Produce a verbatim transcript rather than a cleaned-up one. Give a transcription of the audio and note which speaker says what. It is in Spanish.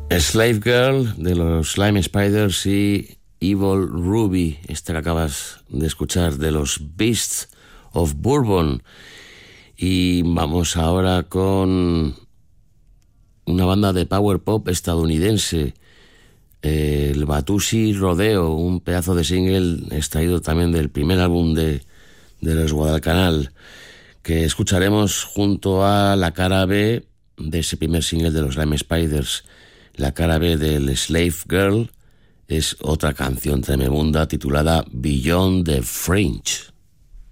Speaker 1: Slave Girl de los Slime Spiders y Evil Ruby, esta que acabas de escuchar, de los Beasts of Bourbon. Y vamos ahora con una banda de power pop estadounidense, el Batusi Rodeo, un pedazo de single extraído también del primer álbum de, de los Guadalcanal, que escucharemos junto a la cara B de ese primer single de los Slime Spiders. La cara B del Slave Girl es otra canción tremenda titulada Beyond the Fringe.